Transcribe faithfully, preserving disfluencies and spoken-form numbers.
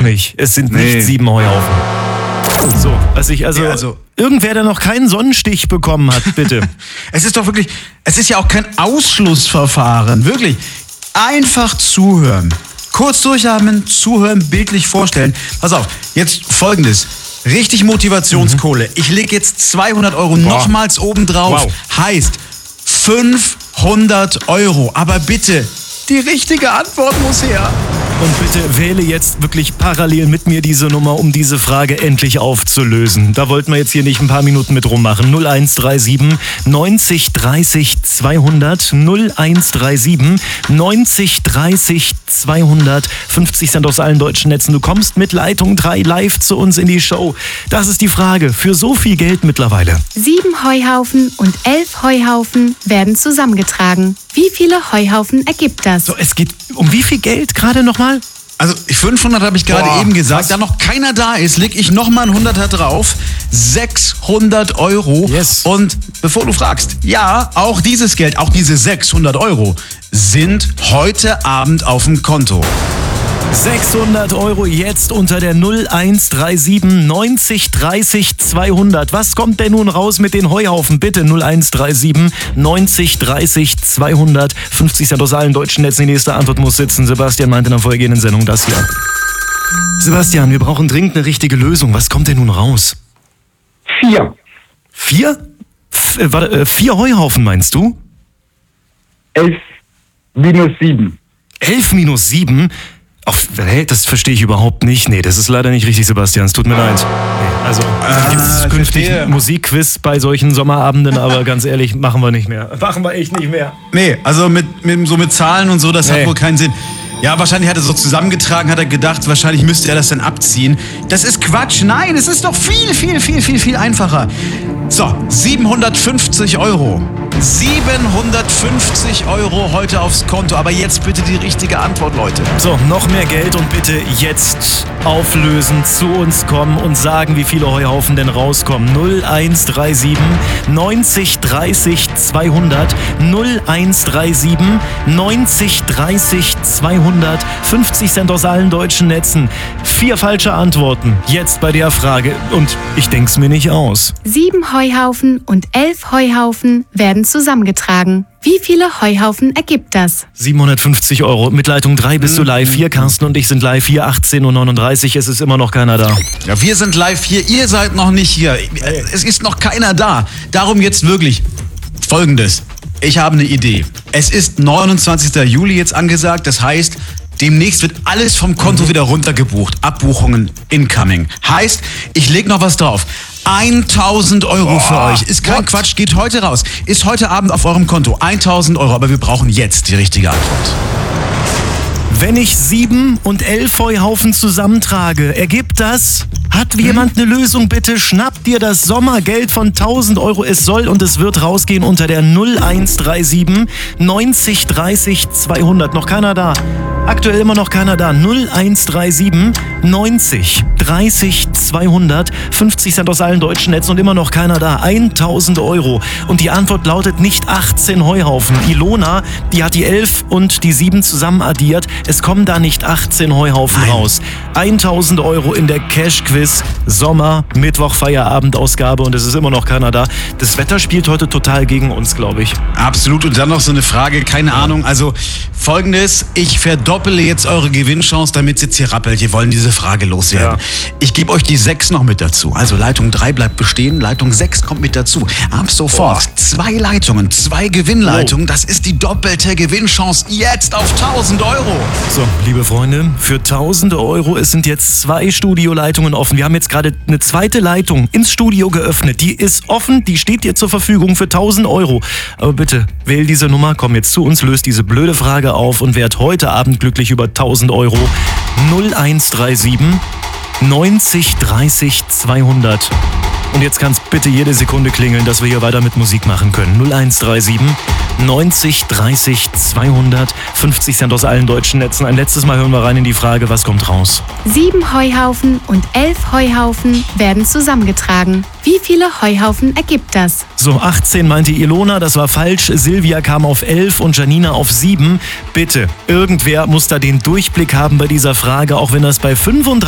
nicht. Es sind Nee. nicht sieben Heuhaufen. So, also ich, also, Ja, also- irgendwer, der noch keinen Sonnenstich bekommen hat, bitte. Es ist doch wirklich, es ist ja auch kein Ausschlussverfahren, wirklich. Einfach zuhören. Kurz durchatmen, zuhören, bildlich vorstellen. Pass auf, jetzt Folgendes. Richtig Motivationskohle. Ich lege jetzt zweihundert Euro nochmals obendrauf. Wow. Heißt fünfhundert Euro. Aber bitte, die richtige Antwort muss her. Und bitte wähle jetzt wirklich parallel mit mir diese Nummer, um diese Frage endlich aufzulösen. Da wollten wir jetzt hier nicht ein paar Minuten mit rummachen. null eins drei sieben neunzig dreißig zweihundert null eins drei sieben neunzig dreißig zweihundert fünfzig Cent aus allen deutschen Netzen. Du kommst mit Leitung drei live zu uns in die Show. Das ist die Frage für so viel Geld mittlerweile. Sieben Heuhaufen und elf Heuhaufen werden zusammengetragen. Wie viele Heuhaufen ergibt das? So, es geht um wie viel Geld gerade nochmal? Also fünfhundert habe ich gerade Boah, eben gesagt. was? Da noch keiner da ist, leg ich nochmal ein Hunderter drauf. sechshundert Euro. Yes. Und bevor du fragst, ja, auch dieses Geld, auch diese sechshundert Euro sind heute Abend auf dem Konto. sechshundert Euro jetzt unter der null eins drei sieben neunzig dreißig zweihundert. Was kommt denn nun raus mit den Heuhaufen? Bitte null eins drei sieben neunzig dreißig zweihundert fünfzig Cent aus allen deutschen Netzen. Die nächste Antwort muss sitzen. Sebastian meinte in der vorhergehenden Sendung das hier. Sebastian, wir brauchen dringend eine richtige Lösung. Was kommt denn nun raus? Vier. Vier? F äh, warte, äh, vier Heuhaufen meinst du? Elf minus sieben. Elf minus sieben? Auf, hey, das verstehe ich überhaupt nicht. Nee, das ist leider nicht richtig, Sebastian. Es tut mir leid. Nee, also, Ah, gibt es künftig verstehe. Musikquiz bei solchen Sommerabenden, aber ganz ehrlich, machen wir nicht mehr. Machen wir echt nicht mehr. Nee, also mit, mit, so mit Zahlen und so, das Nee. hat wohl keinen Sinn. Ja, wahrscheinlich hat er so zusammengetragen, hat er gedacht, wahrscheinlich müsste er das dann abziehen. Das ist Quatsch. Nein, es ist doch viel, viel, viel, viel, viel einfacher. So, siebenhundertfünfzig Euro. siebenhundertfünfzig Euro heute aufs Konto. Aber jetzt bitte die richtige Antwort, Leute. So, noch mehr Geld und bitte jetzt auflösen, zu uns kommen und sagen, wie viele Heuhaufen denn rauskommen. null eins drei sieben neunzig dreißig zweihundert null eins drei sieben neunzig dreißig zweihundert fünfzig Cent aus allen deutschen Netzen. Vier falsche Antworten jetzt bei der Frage und ich denk's mir nicht aus. Sieben Heuhaufen und elf Heuhaufen werden zusammengetragen. Wie viele Heuhaufen ergibt das? siebenhundertfünfzig Euro. Mit Leitung drei bist du live. Hier, Carsten und ich sind live. Hier, achtzehn Uhr neununddreißig. Es ist immer noch keiner da. Ja, wir sind live hier, ihr seid noch nicht hier. Es ist noch keiner da. Darum jetzt wirklich Folgendes. Ich habe eine Idee. Es ist neunundzwanzigster Juli jetzt angesagt. Das heißt, demnächst wird alles vom Konto wieder runtergebucht. Abbuchungen incoming. Heißt, ich lege noch was drauf. tausend Euro für euch. Ist kein Quatsch, geht heute raus. Ist heute Abend auf eurem Konto. tausend Euro, aber wir brauchen jetzt die richtige Antwort. Wenn ich sieben und elf Heuhaufen zusammentrage, ergibt das? Hat jemand eine Lösung? Bitte schnappt dir das Sommergeld von tausend Euro. Es soll und es wird rausgehen unter der null eins drei sieben neunzig dreißig zweihundert. Noch keiner da. Aktuell immer noch keiner da. null eins drei sieben neunzig dreißig zweihundert fünfzig Cent aus allen deutschen Netzen und immer noch keiner da. tausend Euro. Und die Antwort lautet nicht achtzehn Heuhaufen. Ilona, die hat die elf und die sieben zusammen addiert. Es kommen da nicht achtzehn Heuhaufen Nein. raus. tausend Euro in der Cash-Quiz Sommer Mittwoch Feierabendausgabe und es ist immer noch keiner da. Das Wetter spielt heute total gegen uns, glaube ich. Absolut. Und dann noch so eine Frage, keine Ahnung. Also Folgendes, ich verdoppele jetzt eure Gewinnchance, damit es jetzt hier rappelt. Wir wollen diese Frage loswerden. Ja. Ich gebe euch die sechs noch mit dazu. Also Leitung drei bleibt bestehen, Leitung sechs kommt mit dazu. Ab sofort Boah. zwei Leitungen, zwei Gewinnleitungen. Das ist die doppelte Gewinnchance jetzt auf tausend Euro. So, liebe Freunde, für tausend Euro, es sind jetzt zwei Studioleitungen offen. Wir haben jetzt gerade eine zweite Leitung ins Studio geöffnet. Die ist offen, die steht dir zur Verfügung für tausend Euro. Aber bitte, wähl diese Nummer, komm jetzt zu uns, löst diese blöde Frage auf und werd heute Abend glücklich über tausend Euro. null eins drei sieben neunzig dreißig zweihundert. Und jetzt kann es bitte jede Sekunde klingeln, dass wir hier weiter mit Musik machen können. null eins drei sieben neunzig dreißig zweihundert fünfzig Cent aus allen deutschen Netzen. Ein letztes Mal hören wir rein in die Frage, was kommt raus? Sieben Heuhaufen und elf Heuhaufen werden zusammengetragen. Wie viele Heuhaufen ergibt das? So, achtzehn meinte Ilona, das war falsch. Silvia kam auf elf und Janina auf sieben. Bitte, irgendwer muss da den Durchblick haben bei dieser Frage, auch wenn das bei fünfunddreißig